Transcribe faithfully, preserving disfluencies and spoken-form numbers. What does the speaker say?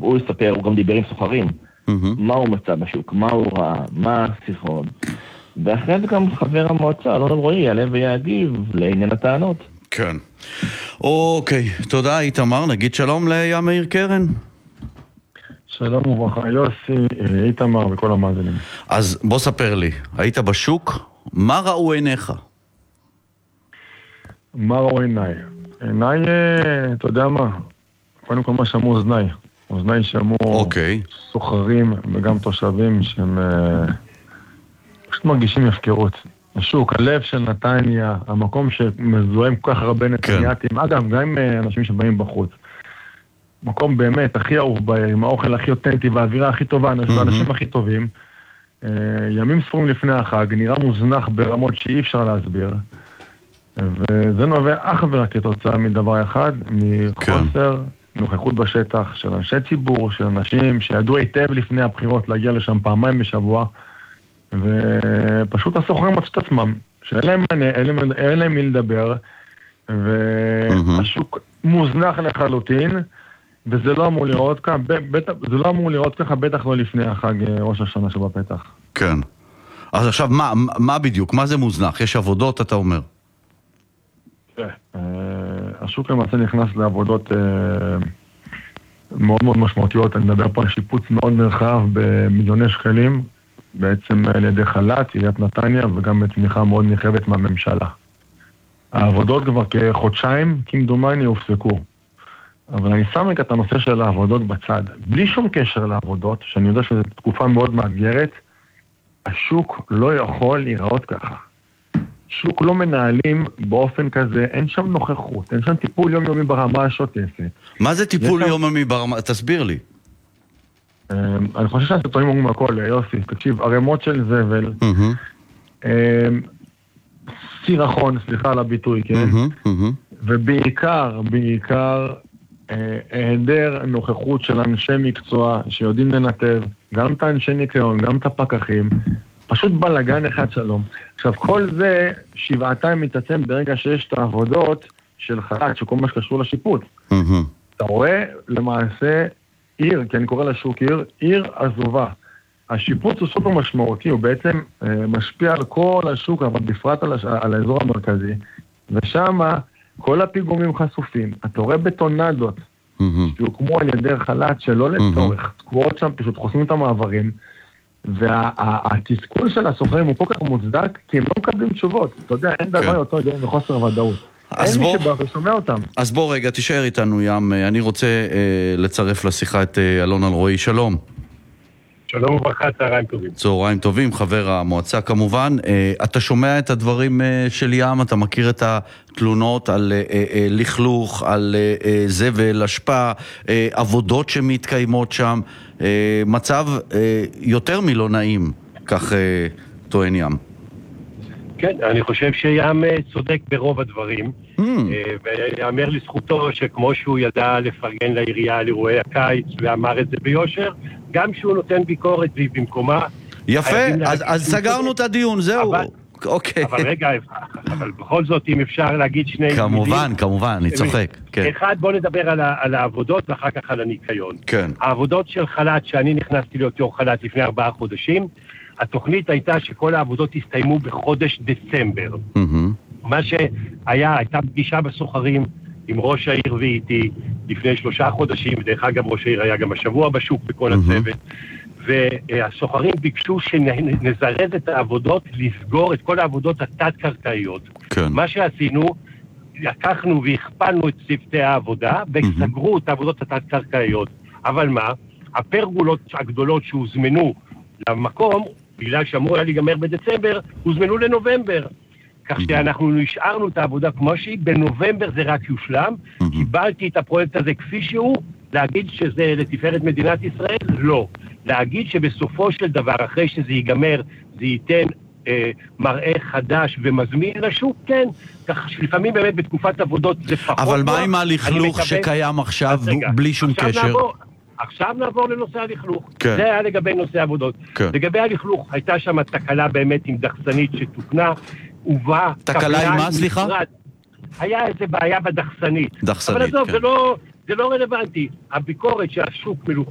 הוא יספר, הוא גם דיבר עם סוחרים, Mm-hmm. מה הוא מצא בשוק, מה הוא ראה, מה השיחות, ואחרי זה גם חבר המועצה, אלון אלרועי, יעלה ויגיב לעניין הטענות. כן. אוקיי, תודה איתמר, נגיד שלום ליה מאיר קרן. שלום וברכה, יוסי, איתמר וכל המאזינים. אז בוא ספר לי, היית בשוק, מה ראו עיניך? מה ראו עיניי? עיניי, אתה יודע מה? קודם כל מה שמעו אוזניי. אוזניי שמעו אוקיי. סוחרים וגם תושבים שהם פשוט מרגישים הפקרות. השוק, הלב של נתניה, המקום שמזוהה עם כל כך הרבה נתנייתים, אגב, גם עם אנשים שבאים בחוץ. מקום באמת הכי אהוב בעיר, עם האוכל הכי אותנטי והאווירה הכי טובה, האנשים הכי טובים. ימים ספורים לפני החג, נראה מוזנח ברמות שאי אפשר להסביר. וזה נובע אך ורק כתוצאה מדבר אחד, מחוסר נוכחות בשטח של אנשי ציבור, של אנשים שידעו היטב לפני הבחירות להגיע לשם פעמיים בשבוע, ופשוט הסוחרים מצאו את עצמם, שאין להם מענה, אין להם מי לדבר, והשוק מוזנח לחלוטין, וזה לא אמור לראות ככה, זה לא אמור לראות ככה, בטח לא לפני החג ראש השנה שבפתח. כן. אז עכשיו, מה, מה בדיוק? מה זה מוזנח? יש עבודות, אתה אומר? כן. השוק למעשה נכנס לעבודות מאוד מאוד משמעותיות, אני מדבר פה על שיפוץ מאוד נרחב במיליוני שקלים, בעצם על ידי חל"צ, עיריית נתניה, וגם בתמיכה מאוד נרחבת מהממשלה. העבודות כבר כחודשיים, כמדומני, הופסקו. אבל אני שם את הנושא של העבודות בצד. בלי שום קשר לעבודות, שאני יודע שזו תקופה מאוד מאתגרת, השוק לא יכול להיראות ככה. שוק לא מנהלים באופן כזה, אין שם נוכחות, אין שם טיפול יומיומי ברמה השוטפת. מה זה טיפול יומיומי ברמה? תסביר לי. אני חושב שהסרטונים אומרים הכל, יוסי, תקשיב, ערימות של זבל, סירחון, סליחה על הביטוי, כן? ובעיקר, בעיקר, היעדר נוכחות של אנשי מקצוע שיודעים לנתב, גם את האנשי ניקיון, גם את הפקחים, פשוט בלגן אחד שלום. עכשיו, כל זה שבעתיים מתעצם ברגע שיש את העבודות של חל"ת, שכל מה שקשור לשיפוט. אתה רואה למעשה עיר, כי אני קורא לשוק עיר, עיר עזובה. השיפוץ הוא סופר משמעותי, הוא בעצם משפיע על כל השוק, אבל בפרט על, הש... על האזור המרכזי, ושם כל הפיגומים חשופים. אתה רואה בטונדות, שהוקמו על ידי חל"ת שלא לצורך, תקועות שם, פשוט חוסמים את המעברים, והתסכול של הסוחרים הוא כל כך מוצדק, כי הם לא מקבלים תשובות. אתה יודע, אין דבר יותר גדול מחוסר ודאות. אין מי שבא ושומע אותם. אז בוא רגע, תישאר איתנו ים. אני רוצה אה, לצרף לשיחה את אה, אלון אלרועי. שלום. שלום וברכה, צהריים טובים. צהריים טובים, חבר המועצה כמובן. אה, אתה שומע את הדברים אה, של ים, אתה מכיר את התלונות על אה, אה, לכלוך, על אה, אה, זבל, השפעה, אה, עבודות שמתקיימות שם. אה, מצב אה, יותר מלא נעים, כך אה, טוען ים. כן, אני חושב שים צודק ברוב הדברים, mm. ויאמר לזכותו שכמו שהוא ידע לפרגן לעירייה על אירועי הקיץ ואמר את זה ביושר, גם שהוא נותן ביקורת והיא במקומה. יפה, אז, אז סגרנו את הדיון, זהו. אבל, אוקיי. אבל רגע, אבל בכל זאת אם אפשר להגיד שני... כמובן, מילים, כמובן, אני צוחק. כן. אחד, בוא נדבר על, ה, על העבודות ואחר כך על הניקיון. כן. העבודות של חל"ת, שאני נכנסתי להיות יו"ר חל"ת לפני ארבעה חודשים, התוכנית הייתה שכל העבודות הסתיימו בחודש דצמבר. Mm-hmm. מה שהיה, הייתה פגישה בסוחרים עם ראש העיר ואיתי לפני שלושה חודשים, ודרך אגב ראש העיר היה גם השבוע בשוק בכל mm-hmm. הצוות, והסוחרים ביקשו שנזרז את העבודות, לסגור את כל העבודות התת-קרקעיות. כן. מה שעשינו, לקחנו והכפלנו את צוותי העבודה, וסגרו mm-hmm. את העבודות התת-קרקעיות. אבל מה? הפרגולות הגדולות שהוזמנו למקום, בגלל שאמור היה להיגמר בדצמבר, הוזמנו לנובמבר. כך שאנחנו נשארנו את העבודה כמו שהיא, בנובמבר זה רק יושלם, קיבלתי את הפרויקט הזה כפי שהוא, להגיד שזה לתפארת מדינת ישראל? לא. להגיד שבסופו של דבר, אחרי שזה ייגמר, זה ייתן אה, מראה חדש ומזמין לשוק, כן. כך שלפעמים באמת בתקופת עבודות זה פחות... אבל מה עם הלכלוך שקיים עכשיו, בלי שום קשר? נעבור, עכשיו נעבור לנושא הלכלוך. כן. זה היה לגבי נושא העבודות. כן. לגבי הלכלוך, הייתה שם תקלה באמת עם דחסנית שתוקנה, ובא... תקלה עם מה, סליחה? היה איזה בעיה בדחסנית. דחסנית, אבל עזוב, כן. זה לא, זה לא רלוונטי. הביקורת שהשוק מלוכ...